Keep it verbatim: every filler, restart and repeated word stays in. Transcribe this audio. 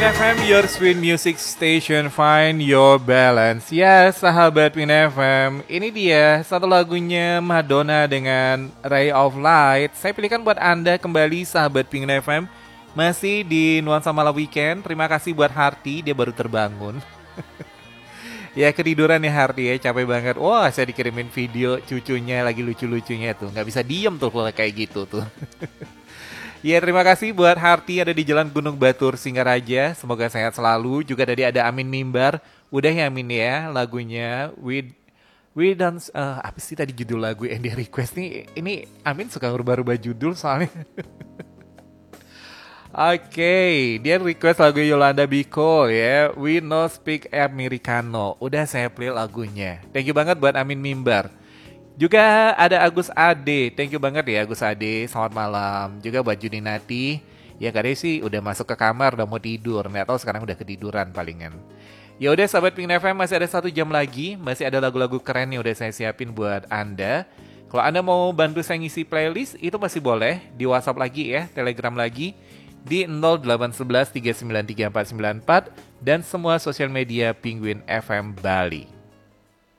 F M, your sweet music station, find your balance. Ya, sahabat Win F M, ini dia satu lagunya Madonna dengan Ray of Light. Saya pilihkan buat Anda kembali, sahabat Win F M. Masih di Nuansa Malam Weekend. Terima kasih buat Harti, dia baru terbangun. Ya, ketiduran ya Harti ya, capek banget. Wah, saya dikirimin video cucunya lagi lucu-lucunya tuh. Nggak bisa diem tuh kalau kayak gitu tuh. Ya, terima kasih buat Harti ada di Jalan Gunung Batur, Singaraja. Semoga sehat selalu. Juga tadi ada Amin Mimbar. Udah ya Amin ya lagunya We We Dance. Uh, apa sih tadi judul lagu yang dia request nih? Ini Amin suka rubah-rubah judul soalnya. Oke, okay, dia request lagu Yolanda Biko ya. We No Speak Americano. Udah saya play lagunya. Thank you banget buat Amin Mimbar. Juga ada Agus Ade, thank you banget ya Agus Ade, selamat malam. Juga buat Juninati, ya kadang sih udah masuk ke kamar, udah mau tidur, nggak tahu sekarang udah ketiduran palingan. Ya udah sahabat Pink F M, masih ada satu jam lagi, masih ada lagu-lagu keren yang udah saya siapin buat Anda. Kalau Anda mau bantu saya ngisi playlist, itu masih boleh, di WhatsApp lagi ya, Telegram lagi, di nol delapan satu satu tiga sembilan tiga empat sembilan empat, dan semua sosial media Penguin F M Bali.